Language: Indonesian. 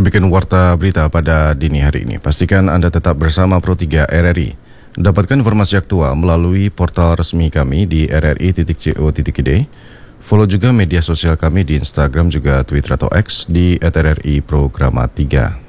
bikin warta berita pada dini hari ini. Pastikan Anda tetap bersama Pro3 RRI. Dapatkan informasi aktual melalui portal resmi kami di rri.co.id. Follow juga media sosial kami di Instagram juga Twitter atau X di @RRI Programa 3.